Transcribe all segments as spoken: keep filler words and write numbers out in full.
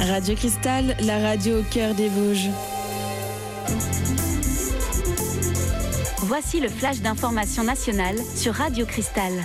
Radio Cristal, la radio au cœur des Vosges. Voici le flash d'information nationale sur Radio Cristal.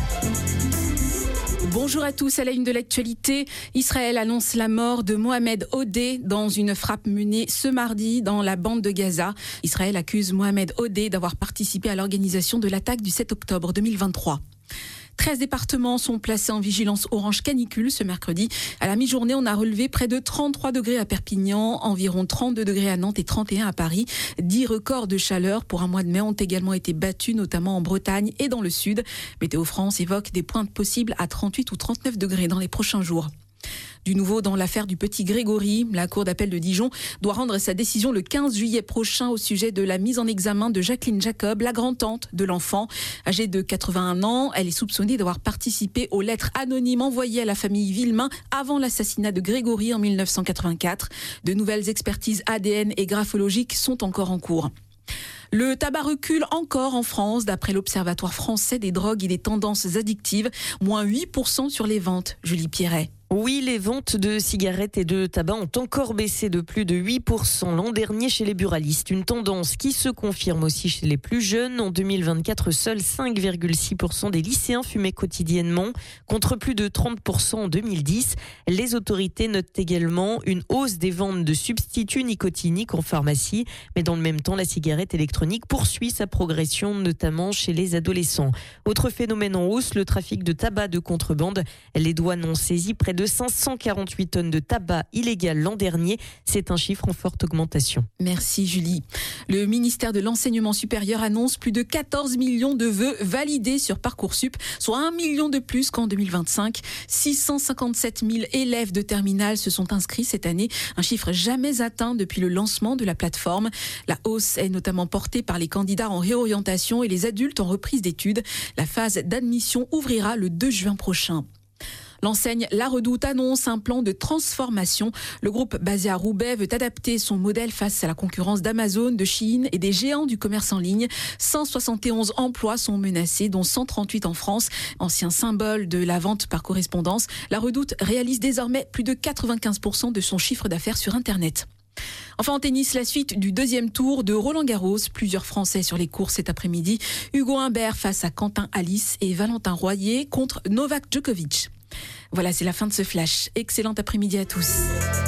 Bonjour à tous, à la une de l'actualité, Israël annonce la mort de Mohamed Odeh dans une frappe menée ce mardi dans la bande de Gaza. Israël accuse Mohamed Odeh d'avoir participé à l'organisation de l'attaque du sept octobre deux mille vingt-trois. treize départements sont placés en vigilance orange canicule ce mercredi. À la mi-journée, on a relevé près de trente-trois degrés à Perpignan, environ trente-deux degrés à Nantes et trente et un à Paris. dix records de chaleur pour un mois de mai ont également été battus, notamment en Bretagne et dans le sud. Météo France évoque des pointes possibles à trente-huit ou trente-neuf degrés dans les prochains jours. Du nouveau dans l'affaire du petit Grégory, la Cour d'appel de Dijon doit rendre sa décision le quinze juillet prochain au sujet de la mise en examen de Jacqueline Jacob, la grand-tante de l'enfant. Âgée de quatre-vingt-un ans, elle est soupçonnée d'avoir participé aux lettres anonymes envoyées à la famille Villemain avant l'assassinat de Grégory en mille neuf cent quatre-vingt-quatre. De nouvelles expertises A D N et graphologiques sont encore en cours. Le tabac recule encore en France, d'après l'Observatoire français des drogues et des tendances addictives, moins huit pour cent sur les ventes. Julie Pierret. Oui, les ventes de cigarettes et de tabac ont encore baissé de plus de huit pour cent l'an dernier chez les buralistes. Une tendance qui se confirme aussi chez les plus jeunes. En deux mille vingt-quatre, seuls cinq virgule six pour cent des lycéens fumaient quotidiennement, contre plus de trente pour cent en deux mille dix. Les autorités notent également une hausse des ventes de substituts nicotiniques en pharmacie. Mais dans le même temps, la cigarette électronique poursuit sa progression, notamment chez les adolescents. Autre phénomène en hausse, le trafic de tabac de contrebande. Les douanes ont saisi près de de cinq cent quarante-huit tonnes de tabac illégal l'an dernier. C'est un chiffre en forte augmentation. Merci Julie. Le ministère de l'Enseignement supérieur annonce plus de quatorze millions de vœux validés sur Parcoursup, soit un million de plus qu'en deux mille vingt-cinq. six cent cinquante-sept mille élèves de terminale se sont inscrits cette année, un chiffre jamais atteint depuis le lancement de la plateforme. La hausse est notamment portée par les candidats en réorientation et les adultes en reprise d'études. La phase d'admission ouvrira le deux juin prochain. L'enseigne La Redoute annonce un plan de transformation. Le groupe basé à Roubaix veut adapter son modèle face à la concurrence d'Amazon, de Shein et des géants du commerce en ligne. cent soixante et onze emplois sont menacés, dont cent trente-huit en France. Ancien symbole de la vente par correspondance, La Redoute réalise désormais plus de quatre-vingt-quinze pour cent de son chiffre d'affaires sur Internet. Enfin en tennis, la suite du deuxième tour de Roland-Garros. Plusieurs Français sur les cours cet après-midi. Hugo Humbert face à Quentin Alice et Valentin Royer contre Novak Djokovic. Voilà, c'est la fin de ce flash. Excellent après-midi à tous.